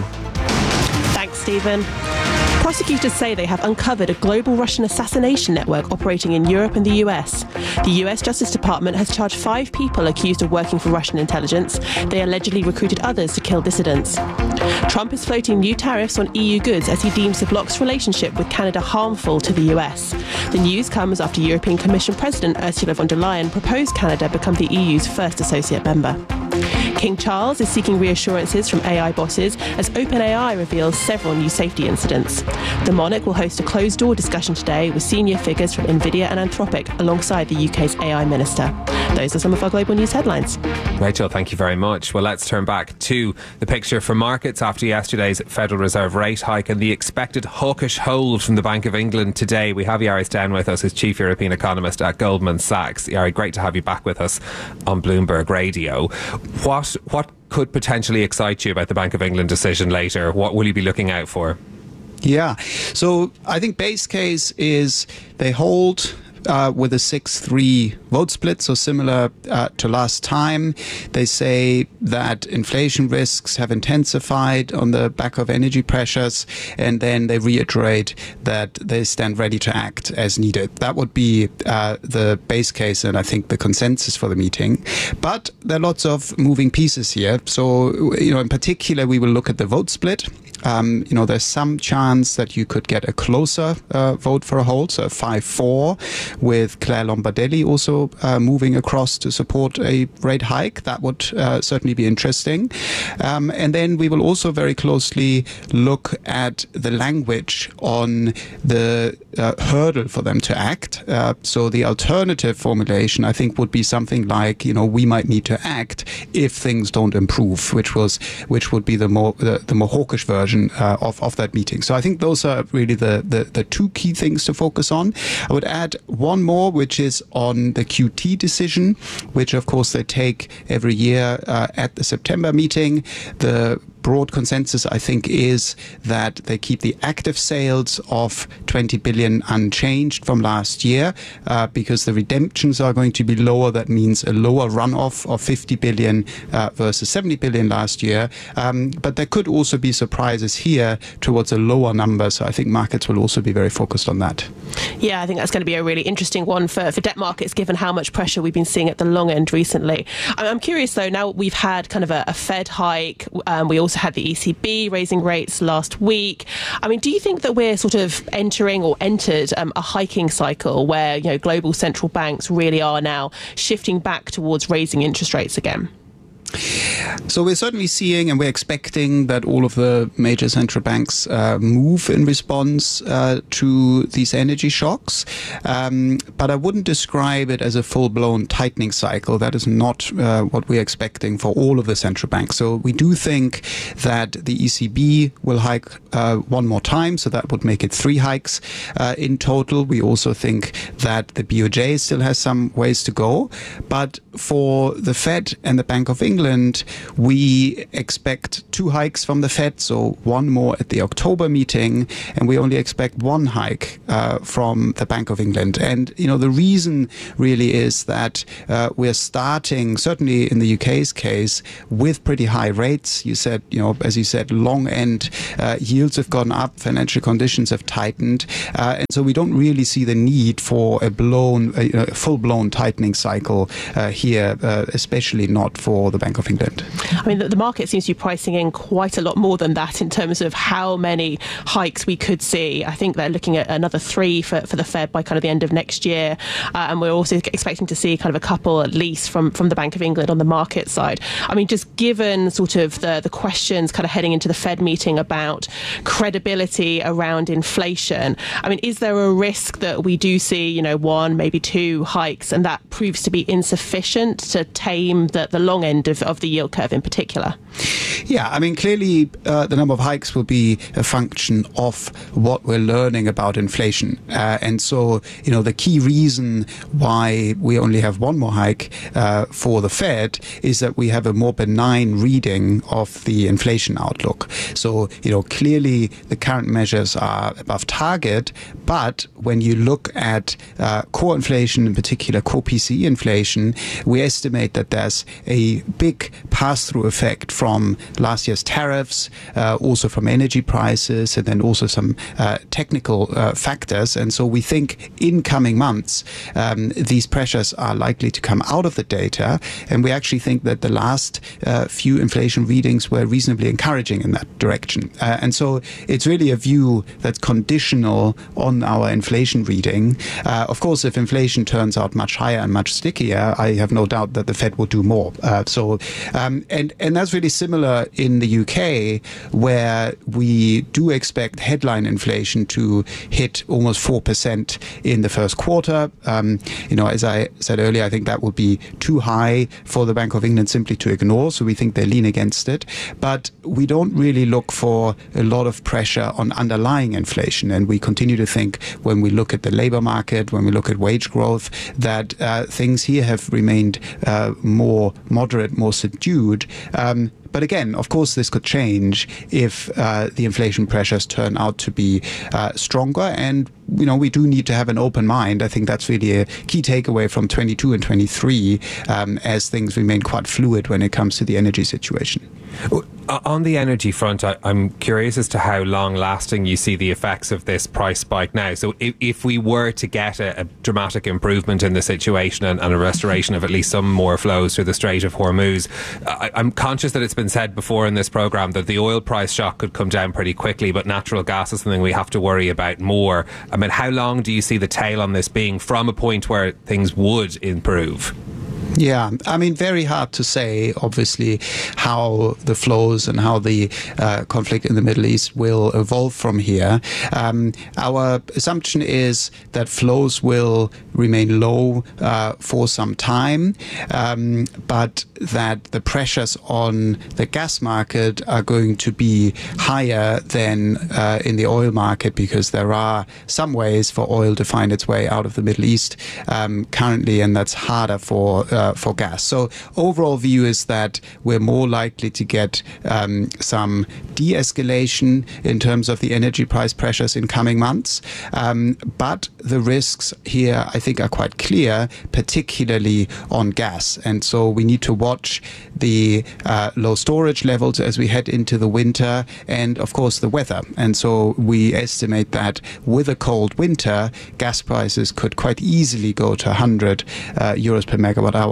Speaker 20: Thanks, Stephen. Prosecutors say they have uncovered a global Russian assassination network operating in Europe and the U S. The U S Justice Department has charged five people accused of working for Russian intelligence. They allegedly recruited others to kill dissidents. Trump is floating new tariffs on E U goods as he deems the bloc's relationship with Canada harmful to the U S. The news comes after European Commission President Ursula von der Leyen proposed Canada become the E U's first associate member. King Charles is seeking reassurances from A I bosses as OpenAI reveals several new safety incidents. The monarch will host a closed-door discussion today with senior figures from Nvidia and Anthropic alongside the U K's A I minister. Those are some of our global news headlines.
Speaker 2: Rachel, thank you very much. Well, let's turn back to the picture for markets after yesterday's Federal Reserve rate hike and the expected hawkish hold from the Bank of England today. We have Yari Stown with us, who's Chief European Economist at Goldman Sachs. Yari, great to have you back with us on Bloomberg Radio. What what could potentially excite you about the Bank of England decision later? What will you be looking out for?
Speaker 7: Yeah, so I think base case is they hold uh, with a six three vote split, so similar uh, to last time. They say that inflation risks have intensified on the back of energy pressures, and then they reiterate that they stand ready to act as needed. That would be uh, the base case and I think the consensus for the meeting. But there are lots of moving pieces here. So, you know, in particular, we will look at the vote split. Um, you know, there's some chance that you could get a closer uh, vote for a hold, so five four, with Claire Lombardelli also uh, moving across to support a rate hike. That would uh, certainly be interesting. Um, and then we will also very closely look at the language on the uh, hurdle for them to act. Uh, so the alternative formulation, I think, would be something like, you know, we might need to act if things don't improve, which was which would be the more the, the more hawkish version Uh, of, of that meeting. So I think those are really the, the, the two key things to focus on. I would add one more, which is on the Q T decision, which of course they take every year uh, at the September meeting. The broad consensus, I think, is that they keep the active sales of twenty billion unchanged from last year uh, because the redemptions are going to be lower. That means a lower runoff of fifty billion uh, versus seventy billion last year. Um, but there could also be surprises here towards a lower number. So I think markets will also be very focused on that.
Speaker 20: Yeah, I think that's going to be a really interesting one for, for debt markets, given how much pressure we've been seeing at the long end recently. I'm curious, though, now we've had kind of a, a Fed hike. Um, we also also had the E C B raising rates last week. I mean, do you think that we're sort of entering or entered um, a hiking cycle where, you know, global central banks really are now shifting back towards raising interest rates again?
Speaker 3: So we're certainly seeing and we're expecting that all of the major central banks uh, move in response uh, to these energy shocks. Um, but I wouldn't describe it as a full-blown tightening cycle. That is not uh, what we're expecting for all of the central banks. So we do think that the E C B will hike uh, one more time. So that would make it three hikes uh, in total. We also think that the B O J still has some ways to go. But for the Fed and the Bank of England, we expect two hikes from the Fed, so one more at the October meeting, and we only expect one hike uh, from the Bank of England. And, you know, the reason really is that uh, we're starting, certainly in the U K's case, with pretty high rates. You said, you know, as you said, long end uh, yields have gone up, financial conditions have tightened, uh, and so we don't really see the need for a blown, a, a full-blown tightening cycle uh, here, uh, especially not for the Bank of England.
Speaker 20: I mean, the, the market seems to be pricing in quite a lot more than that in terms of how many hikes we could see. I think they're looking at another three for, for the Fed by kind of the end of next year. Uh, and we're also expecting to see kind of a couple at least from, from the Bank of England on the market side. I mean, just given sort of the, the questions kind of heading into the Fed meeting about credibility around inflation, I mean, is there a risk that we do see, you know, one, maybe two hikes, and that proves to be insufficient to tame the, the long end of, of the yield curve in particular?
Speaker 3: Yeah, I mean, clearly uh, the number of hikes will be a function of what we're learning about inflation. Uh, and so, you know, the key reason why we only have one more hike uh, for the Fed is that we have a more benign reading of the inflation outlook. So, you know, clearly the current measures are above target, but when you look at uh, core inflation, in particular core P C E inflation, we estimate that there's a big pass-through effect from last year's tariffs, uh, also from energy prices, and then also some uh, technical uh, factors. And so we think in coming months, um, these pressures are likely to come out of the data. And we actually think that the last uh, few inflation readings were reasonably encouraging in that direction. Uh, and so it's really a view that's conditional on our inflation reading. Uh, of course, if inflation turns out much higher and much stickier, I have no doubt that the Fed will do more. Uh, so, um, and, and that's really similar in the U K, where we do expect headline inflation to hit almost four percent in the first quarter. Um, you know, as I said earlier, I think that would be too high for the Bank of England simply to ignore. So we think they lean against it. But we don't really look for a lot of pressure on underlying inflation. And we continue to think when we look at the labor market, when we look at wage growth, that uh, things here have remained uh, more moderate, more subdued. Um, But again, of course, this could change if uh, the inflation pressures turn out to be uh, stronger. And, you know, we do need to have an open mind. I think that's really a key takeaway from twenty-two and twenty-three, um, as things remain quite fluid when it comes to the energy situation.
Speaker 2: On the energy front, I, I'm curious as to how long-lasting you see the effects of this price spike now. So if, if we were to get a, a dramatic improvement in the situation and, and a restoration of at least some more flows through the Strait of Hormuz, I, I'm conscious that it's been said before in this programme that the oil price shock could come down pretty quickly, but natural gas is something we have to worry about more. I mean, how long do you see the tail on this being from a point where things would improve?
Speaker 3: Yeah, I mean, very hard to say, obviously, how the flows and how the uh, conflict in the Middle East will evolve from here. Um, our assumption is that flows will remain low uh, for some time, um, but that the pressures on the gas market are going to be higher than uh, in the oil market, because there are some ways for oil to find its way out of the Middle East um, currently, and that's harder for uh, for gas. So overall view is that we're more likely to get um, some de-escalation in terms of the energy price pressures in coming months. Um, but the risks here, I think, are quite clear, particularly on gas. And so we need to watch the uh, low storage levels as we head into the winter, and of course the weather. And so we estimate that with a cold winter, gas prices could quite easily go to one hundred uh, euros per megawatt hour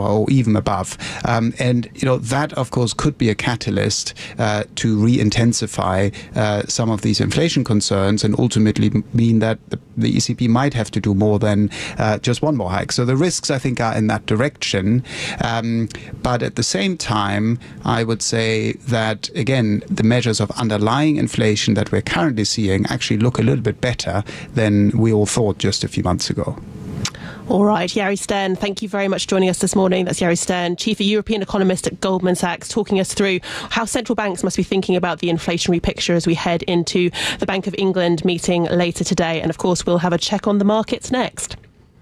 Speaker 3: or, or even above. Um, and, you know, that, of course, could be a catalyst uh, to re-intensify uh, some of these inflation concerns and ultimately mean that the, the E C B might have to do more than uh, just one more hike. So the risks, I think, are in that direction. Um, but at the same time, I would say that, again, the measures of underlying inflation that we're currently seeing actually look a little bit better than we all thought just a few months ago.
Speaker 20: All right, Yari Stern, thank you very much for joining us this morning. That's Yari Stern, Chief European Economist at Goldman Sachs, talking us through how central banks must be thinking about the inflationary picture as we head into the Bank of England meeting later today. And of course, we'll have a check on the markets next.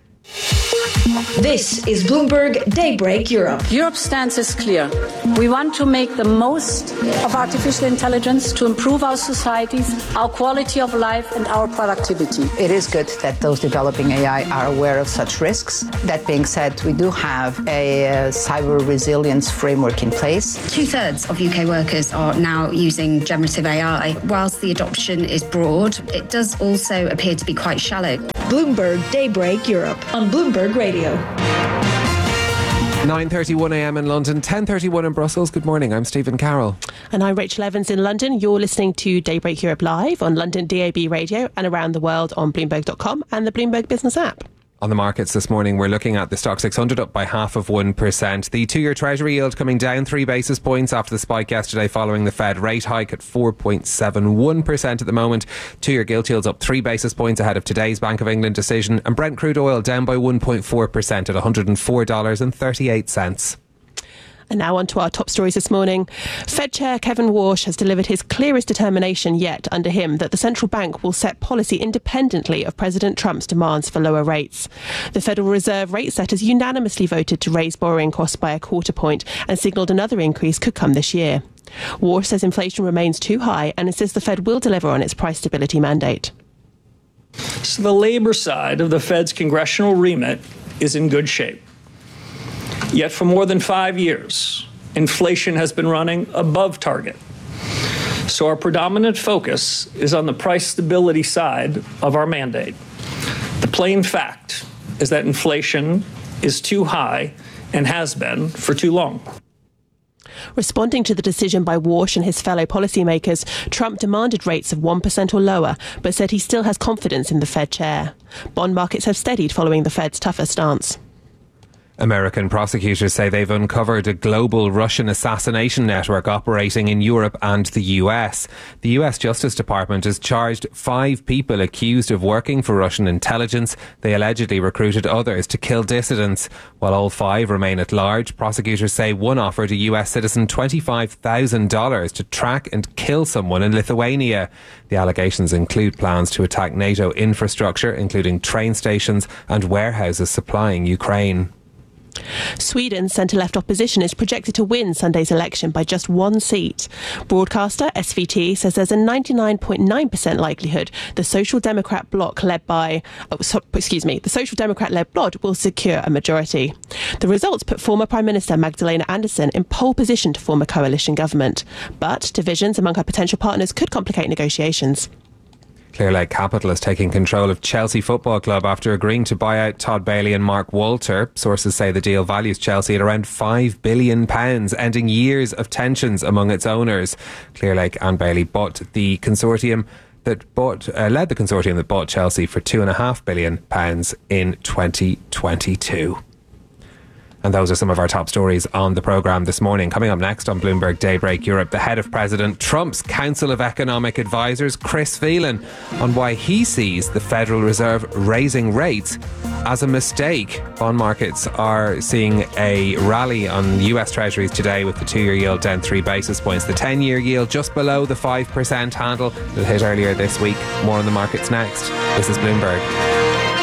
Speaker 4: This is Bloomberg Daybreak Europe.
Speaker 5: Europe's stance is clear. We want to make the most of artificial intelligence to improve our societies, our quality of life, and our productivity.
Speaker 6: It is good that those developing A I are aware of such risks. That being said, we do have a uh, cyber resilience framework in place.
Speaker 8: Two-thirds of U K workers are now using generative A I. Whilst the adoption is broad, it does also appear to be quite shallow.
Speaker 31: Bloomberg Daybreak Europe on Bloomberg Radio.
Speaker 2: nine thirty-one a.m. in London, ten thirty-one in Brussels. Good morning, I'm Stephen Carroll.
Speaker 20: And I'm Rachel Evans in London. You're listening to Daybreak Europe live on London D A B Radio and around the world on Bloomberg dot com and the Bloomberg Business app.
Speaker 2: On the markets this morning, we're looking at the Stock six hundred up by half of one percent. The two-year Treasury yield coming down three basis points after the spike yesterday following the Fed rate hike at four point seven one percent at the moment. Two-year gilt yields up three basis points ahead of today's Bank of England decision. And Brent crude oil down by one point four percent at one hundred four dollars and thirty-eight cents.
Speaker 20: And now on to our top stories this morning. Fed Chair Kevin Warsh has delivered his clearest determination yet under him that the central bank will set policy independently of President Trump's demands for lower rates. The Federal Reserve rate setters unanimously voted to raise borrowing costs by a quarter point and signalled another increase could come this year. Warsh says inflation remains too high and insists the Fed will deliver on its price stability mandate.
Speaker 21: So the labor side of the Fed's congressional remit is in good shape. Yet for more than five years, inflation has been running above target. So our predominant focus is on the price stability side of our mandate. The plain fact is that inflation is too high and has been for too long.
Speaker 20: Responding to the decision by Warsh and his fellow policymakers, Trump demanded rates of one percent or lower, but said he still has confidence in the Fed chair. Bond markets have steadied following the Fed's tougher stance.
Speaker 2: American prosecutors say they've uncovered a global Russian assassination network operating in Europe and the U S. The U S Justice Department has charged five people accused of working for Russian intelligence. They allegedly recruited others to kill dissidents. While all five remain at large, prosecutors say one offered a U S citizen twenty-five thousand dollars to track and kill someone in Lithuania. The allegations include plans to attack NATO infrastructure, including train stations and warehouses supplying Ukraine.
Speaker 20: Sweden's centre-left opposition is projected to win Sunday's election by just one seat. Broadcaster S V T says there's a ninety-nine point nine percent likelihood the Social Democrat bloc led by, oh, so, excuse me, the Social Democrat-led bloc will secure a majority. The results put former Prime Minister Magdalena Andersson in pole position to form a coalition government, but divisions among her potential partners could complicate negotiations.
Speaker 2: Clearlake Capital is taking control of Chelsea Football Club after agreeing to buy out Todd Bailey and Mark Walter. Sources say the deal values Chelsea at around five billion pounds, ending years of tensions among its owners. Clearlake and Bailey bought the consortium that bought, uh, led the consortium that bought Chelsea for two and a half billion pounds in twenty twenty-two. And those are some of our top stories on the programme this morning. Coming up next on Bloomberg Daybreak Europe, the head of President Trump's Council of Economic Advisors, Chris Phelan, on why he sees the Federal Reserve raising rates as a mistake. Bond markets are seeing a rally on U S Treasuries today with the two-year yield down three basis points. The ten-year yield just below the five percent handle that hit earlier this week. More on the markets next. This is Bloomberg.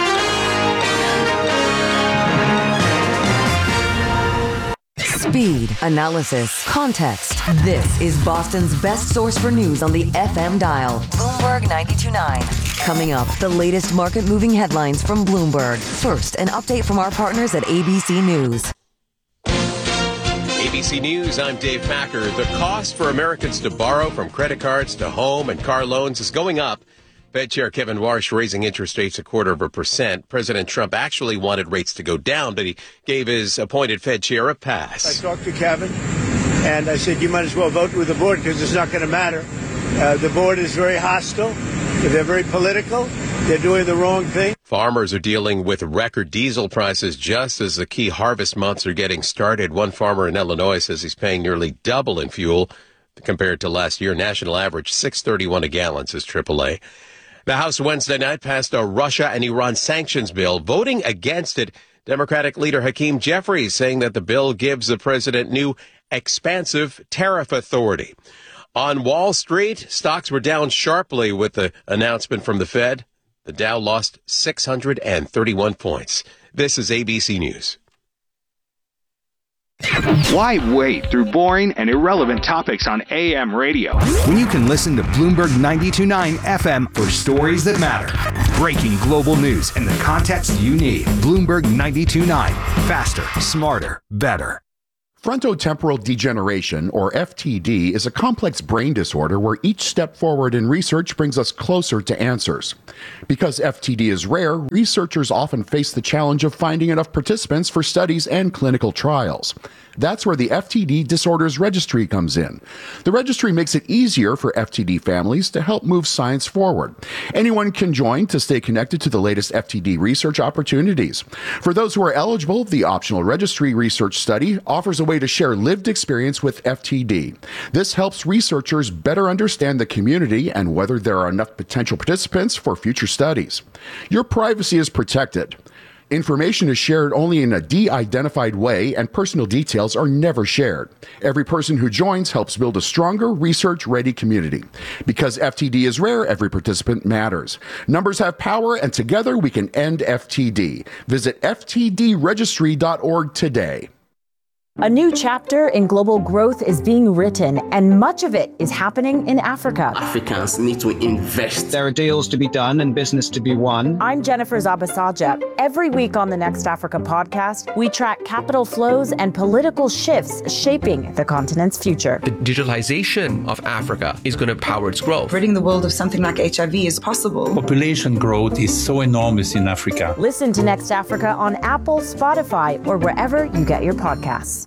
Speaker 28: Speed, analysis, context. This is Boston's best source for news on the F M dial. Bloomberg ninety-two point nine. Coming up, the latest market-moving headlines from Bloomberg. First, an update from our partners at A B C News.
Speaker 9: A B C News, I'm Dave Packer. The cost for Americans to borrow, from credit cards to home and car loans, is going up. Fed Chair Kevin Warsh raising interest rates a quarter of a percent. President Trump actually wanted rates to go down, but he gave his appointed Fed chair a pass.
Speaker 10: I talked to Kevin, and I said, you might as well vote with the board because it's not going to matter. Uh, the board is very hostile. They're very political. They're doing the wrong thing.
Speaker 9: Farmers are dealing with record diesel prices just as the key harvest months are getting started. One farmer in Illinois says he's paying nearly double in fuel compared to last year. National average six thirty-one a gallon, says triple A. The House Wednesday night passed a Russia and Iran sanctions bill. Voting against it, Democratic leader Hakeem Jeffries saying that the bill gives the president new expansive tariff authority. On Wall Street, stocks were down sharply with the announcement from the Fed. The Dow lost six hundred thirty-one points. This is A B C News.
Speaker 11: Why wait through boring and irrelevant topics on A M radio
Speaker 16: when you can listen to Bloomberg ninety-two point nine F M for stories that matter? Breaking global news and the context you need. Bloomberg ninety-two point nine. Faster, smarter, better.
Speaker 12: Frontotemporal degeneration, or F T D, is a complex brain disorder where each step forward in research brings us closer to answers. Because F T D is rare, researchers often face the challenge of finding enough participants for studies and clinical trials. That's where the F T D Disorders Registry comes in. The registry makes it easier for F T D families to help move science forward. Anyone can join to stay connected to the latest F T D research opportunities. For those who are eligible, the optional registry research study offers a way to share lived experience with F T D. This helps researchers better understand the community and whether there are enough potential participants for future studies. Your privacy is protected. Information is shared only in a de-identified way, and personal details are never shared. Every person who joins helps build a stronger, research-ready community. Because F T D is rare, every participant matters. Numbers have power, and together we can end F T D. Visit F T D registry dot org today.
Speaker 13: A new chapter in global growth is being written, and much of it is happening in Africa.
Speaker 14: Africans need to invest. There are deals to be done and business to be won.
Speaker 13: I'm Jennifer Zabasaja. Every week on the Next Africa podcast, we track capital flows and political shifts shaping the continent's future.
Speaker 15: The digitalization of Africa is going to power its growth.
Speaker 17: Ridding the world of something like H I V is possible.
Speaker 18: Population growth is so enormous in Africa.
Speaker 13: Listen to Next Africa on Apple, Spotify, or wherever you get your podcasts.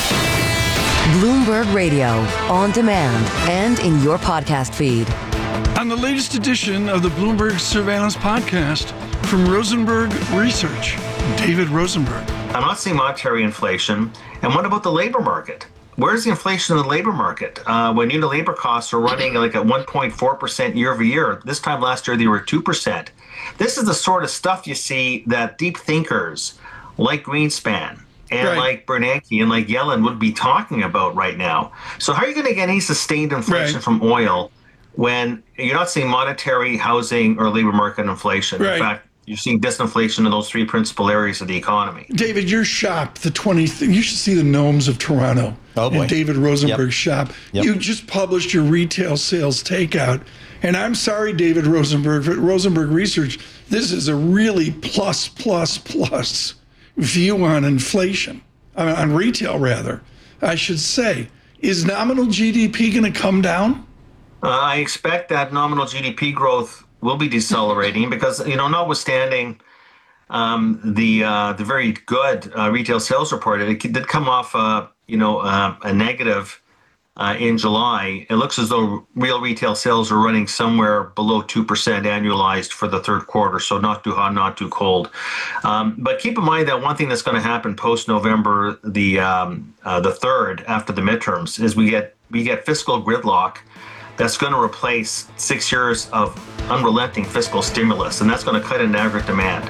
Speaker 28: Bloomberg Radio, on demand and in your podcast feed.
Speaker 19: On the latest edition of the Bloomberg Surveillance Podcast from Rosenberg Research, David Rosenberg.
Speaker 22: I'm not seeing monetary inflation. And what about the labor market? Where's the inflation in the labor market? Uh, when unit labor costs are running like at one point four percent year over year, this time last year they were two percent. This is the sort of stuff you see that deep thinkers like Greenspan and right. like Bernanke and like Yellen would be talking about right now. So how are you going to get any sustained inflation right. from oil when you're not seeing monetary, housing, or labor market inflation? Right. In fact, you're seeing disinflation in those three principal areas of the economy.
Speaker 19: David, your shop, the twentieth, you should see the Gnomes of Toronto.
Speaker 22: Oh boy.
Speaker 19: In David Rosenberg's
Speaker 22: yep.
Speaker 19: shop.
Speaker 22: Yep.
Speaker 19: You just published your retail sales takeout. And I'm sorry, David Rosenberg, but Rosenberg Research, this is a really plus, plus, plus view on inflation, on retail rather, I should say. Is nominal G D P going to come down?
Speaker 22: Uh, I expect that nominal G D P growth will be decelerating because, you know, notwithstanding um, the uh, the very good uh, retail sales report, it did come off, uh, you know, uh, a negative uh, in July. It looks as though real retail sales are running somewhere below two percent annualized for the third quarter, so not too hot, not too cold. Um, but keep in mind that one thing that's going to happen post-November the um, uh, the third, after the midterms, is we get we get fiscal gridlock that's going to replace six years of unrelenting fiscal stimulus, and that's going to cut in aggregate demand.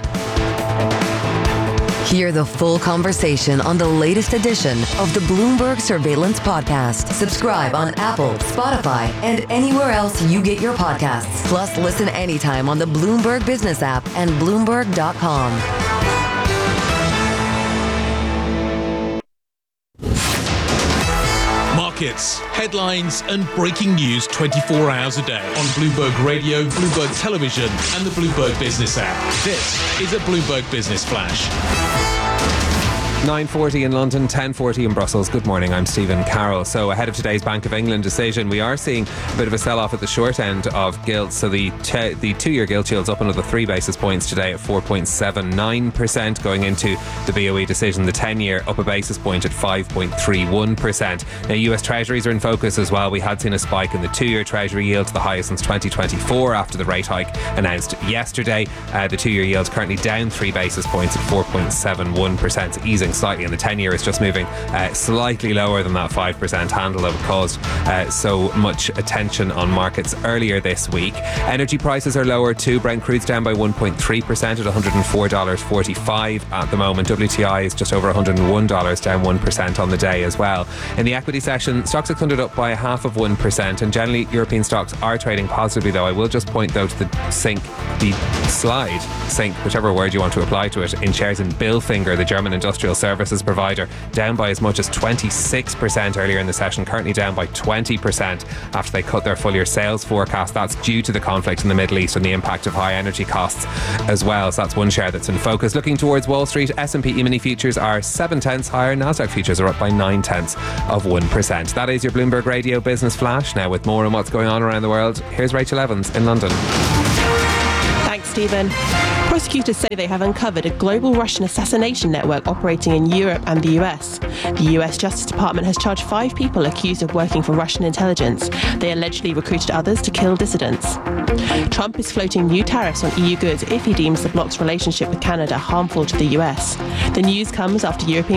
Speaker 28: Hear the full conversation on the latest edition of the Bloomberg Surveillance Podcast. Subscribe on Apple, Spotify, and anywhere else you get your podcasts. Plus, listen anytime on the Bloomberg Business app and Bloomberg dot com.
Speaker 1: Markets, headlines, and breaking news twenty-four hours a day on Bloomberg Radio, Bloomberg Television, and the Bloomberg Business app. This is a Bloomberg Business Flash.
Speaker 2: nine forty in London, ten forty in Brussels. Good morning, I'm Stephen Carroll. So ahead of today's Bank of England decision, we are seeing a bit of a sell-off at the short end of gilts. So the te- the two-year gilt yield's up another three basis points today at four point seven nine percent going into the B O E decision. The ten-year up a basis point at five point three one percent. Now U S Treasuries are in focus as well. We had seen a spike in the two-year Treasury yield to the highest since twenty twenty-four after the rate hike announced yesterday. Uh, the two-year yield currently down three basis points at four point seven one percent, easing slightly, and the ten-year is just moving uh, slightly lower than that five percent handle that caused uh, so much attention on markets earlier this week. Energy prices are lower too. Brent crude's down by one point three percent at one hundred four dollars forty-five at the moment. W T I is just over one hundred one dollars, down one percent on the day as well. In the equity session, Stoxx six hundred up by a half of one percent, and generally European stocks are trading positively, though. I will just point though to the sink, the slide, sink, whichever word you want to apply to it, in shares in Bilfinger, the German industrial services provider, down by as much as twenty-six percent earlier in the session, currently down by twenty percent after they cut their full year sales forecast. That's due to the conflict in the Middle East and the impact of high energy costs as well. So that's one share that's in focus. Looking towards Wall Street, S and P E-mini futures are seven tenths higher. Nasdaq futures are up by nine tenths of one percent. That is your Bloomberg Radio Business Flash. Now with more on what's going on around the world, here's Rachel Evans in London.
Speaker 20: Thanks, Stephen. Prosecutors say they have uncovered a global Russian assassination network operating in Europe and the U S. The U S Justice Department has charged five people accused of working for Russian intelligence. They allegedly recruited others to kill dissidents. Trump is floating new tariffs on E U goods if he deems the bloc's relationship with Canada harmful to the U S. The news comes after European